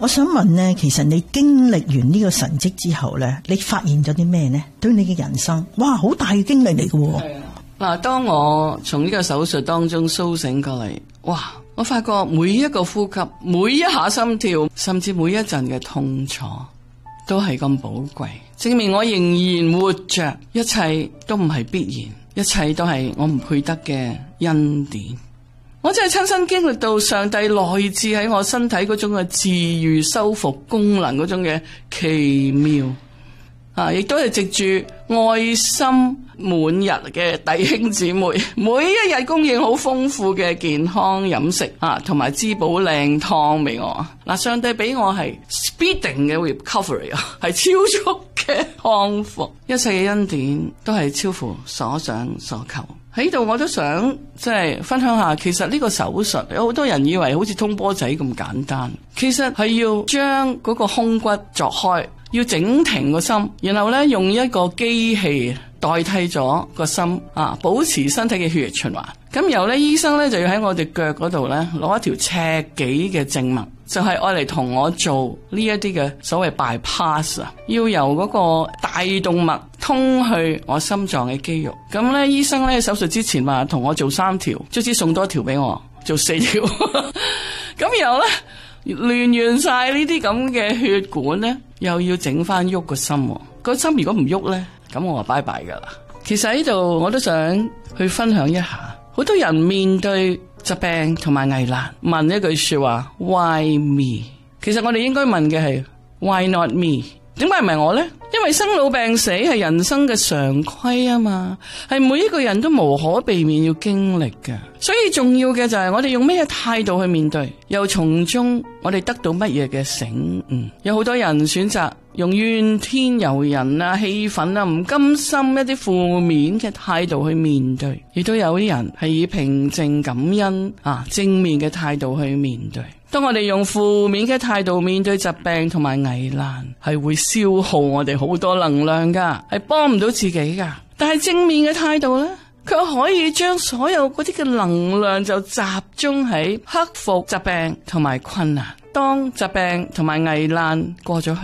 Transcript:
我想問呢，其實你經歷完呢個神蹟之後呢，你發現咗啲咩呢？對你嘅人生，哇，好大嘅經歷嚟嘅喎。 係啊，嗱，當我從呢個手術當中甦醒過嚟，哇！我發覺每一個呼吸，每一下心跳，甚至每一陣嘅痛楚，都係咁寶貴，證明我仍然活着，一切都唔係必然，一切都係我唔配得嘅恩典。我真係親身經歷到上帝內置喺我身體嗰種嘅治癒修復功能嗰種嘅奇妙啊！亦都係藉住愛心滿溢嘅弟兄姊妹，每一日供應好豐富嘅健康飲食啊，同埋滋補靚湯俾我。嗱，上帝俾我係 speeding 嘅 recovery 啊，係超速嘅康復，一切嘅恩典都係超乎所想所求。喺度我都想即係分享下，其實呢個手術有好多人以為好似通波仔咁簡單，其實係要將嗰個胸骨鑿開，要整停個心，然後咧用一個機器代替咗個心啊，保持身體嘅血液循環。咁然後咧，醫生咧就要喺我哋腳嗰度咧攞一條尺幾嘅靜脈，就係愛嚟同我做呢一啲嘅所謂 bypass 啊，要由嗰個大動脈通去我心臟嘅肌肉。咁咧，醫生咧手術之前話同我做3條，卒之送多條俾我做4條。咁然後咧亂完晒呢啲咁嘅血管咧，又要整翻喐個心。個心如果唔喐咧，咁我就拜拜噶啦。其實喺度我都想去分享一下，好多人面對疾病同埋危難，問一句說話 Why me？ 其實我哋應該問嘅係 Why not me？ 點解唔係我呢？因為生老病死係人生嘅常規啊嘛，係每一個人都無可避免要經歷嘅。所以重要嘅就係我哋用咩態度去面對，又從中我哋得到乜嘢嘅醒悟。有好多人選擇用怨天尤人啊、氣憤啊、唔甘心一啲負面嘅態度去面對，亦都有啲人係以平靜感恩啊正面嘅態度去面對。當我哋用負面嘅態度面對疾病同埋危難，係會消耗我哋好多能量噶，係幫唔到自己噶。但係正面嘅態度呢，佢可以將所有嗰啲嘅能量就集中喺克服疾病同埋困難。當疾病同埋危難過咗去，